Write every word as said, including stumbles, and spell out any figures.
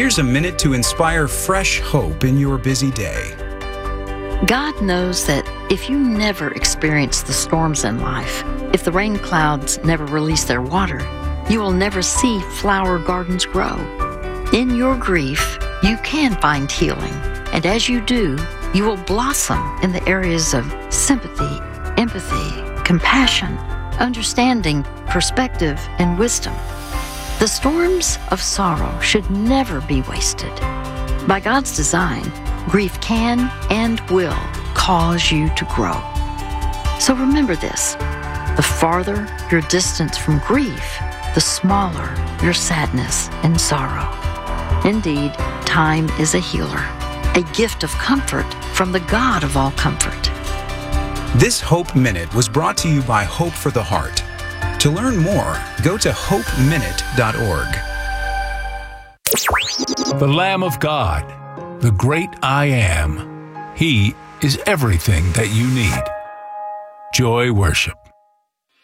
Here's a minute to inspire fresh hope in your busy day. God knows that if you never experience the storms in life, if the rain clouds never release their water, you will never see flower gardens grow. In your grief, you can find healing, and as you do, you will blossom in the areas of sympathy, empathy, compassion, understanding, perspective, and wisdom. The storms of sorrow should never be wasted. By God's design, grief can and will cause you to grow. So remember this: the farther your distance from grief, the smaller your sadness and sorrow. Indeed, time is a healer, a gift of comfort from the God of all comfort. This Hope Minute was brought to you by Hope for the Heart. To learn more, go to hope minute dot org. The Lamb of God, the great I Am. He is everything that you need. Joy Worship.